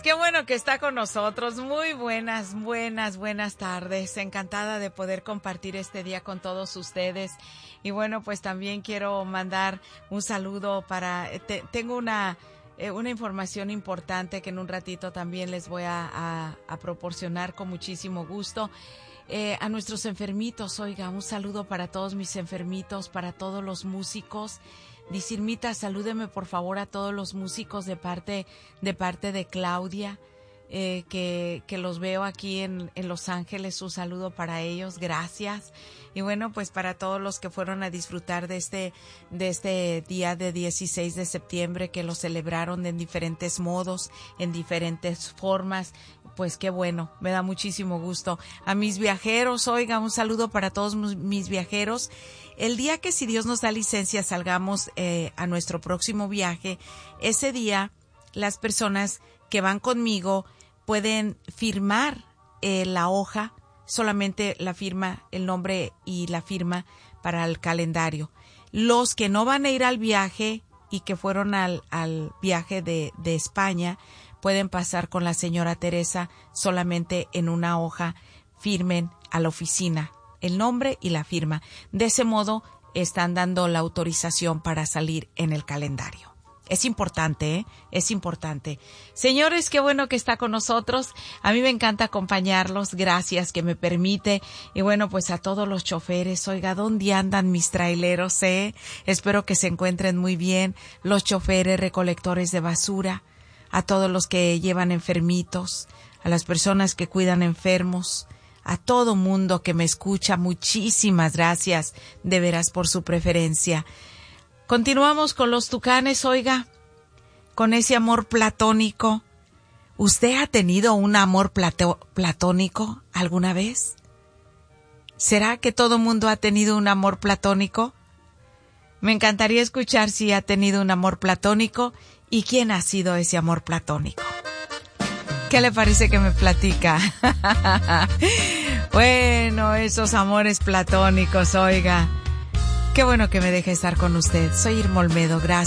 qué bueno que está con nosotros. Muy buenas tardes. Encantada de poder compartir este día con todos ustedes. Y bueno, pues también quiero mandar un saludo para... tengo una información importante que en un ratito también les voy a proporcionar con muchísimo gusto. A nuestros enfermitos, oiga, un saludo para todos mis enfermitos, para todos los músicos. Disirmita, salúdeme por favor a todos los músicos de parte de Claudia, que los veo aquí en Los Ángeles. Un saludo para ellos, gracias. Y bueno, pues para todos los que fueron a disfrutar de este día de 16 de septiembre, que lo celebraron en diferentes modos, en diferentes formas, pues qué bueno, me da muchísimo gusto. A mis viajeros, oiga, un saludo para todos mis viajeros. El día que, si Dios nos da licencia, salgamos a nuestro próximo viaje, ese día las personas que van conmigo pueden firmar la hoja, solamente la firma, el nombre y la firma para el calendario. Los que no van a ir al viaje y que fueron al viaje de España, pueden pasar con la señora Teresa, solamente en una hoja firmen a la oficina el nombre y la firma. De ese modo están dando la autorización para salir en el calendario. Es importante, ¿eh? Es importante. Señores, qué bueno que está con nosotros. A mí me encanta acompañarlos. Gracias que me permite. Y bueno, pues a todos los choferes, oiga, ¿dónde andan mis traileros, eh? Espero que se encuentren muy bien. Los choferes, recolectores de basura, a todos los que llevan enfermitos, a las personas que cuidan enfermos, a todo mundo que me escucha, muchísimas gracias de veras por su preferencia. Continuamos con los tucanes, oiga, con ese amor platónico. ¿Usted ha tenido un amor platónico alguna vez? ¿Será que todo mundo ha tenido un amor platónico? Me encantaría escuchar si ha tenido un amor platónico y quién ha sido ese amor platónico. ¿Qué le parece que me platica? Bueno, esos amores platónicos, oiga. Qué bueno que me deje estar con usted. Soy Irma Olmedo, gracias.